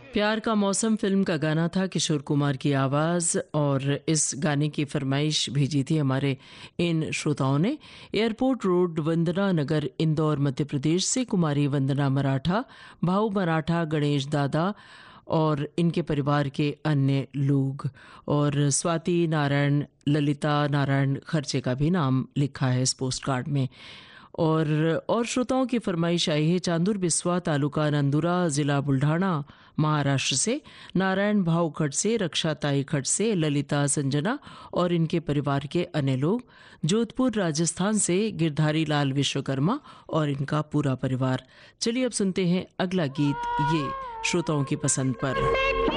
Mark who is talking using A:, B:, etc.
A: प्यार का मौसम फिल्म का गाना था, किशोर कुमार की आवाज़। और इस गाने की फरमाइश भेजी थी हमारे इन श्रोताओं ने। एयरपोर्ट रोड, वंदना नगर, इंदौर, मध्य प्रदेश से कुमारी वंदना मराठा, भाऊ मराठा, गणेश दादा और इनके परिवार के अन्य लोग। और स्वाति नारायण, ललिता नारायण खर्चे का भी नाम लिखा है इस पोस्ट कार्ड में। और श्रोताओं की फरमाइश आई है चांदूर बिस्वा, तालुका नंदुरा, जिला बुल्ढाना, महाराष्ट्र से नारायण भाऊ खट से, रक्षा ताई खट से, ललिता संजना और इनके परिवार के अन्य लोग। जोधपुर राजस्थान से गिरधारी लाल विश्वकर्मा और इनका पूरा परिवार। चलिए अब सुनते हैं अगला गीत, ये श्रोताओं की पसंद पर।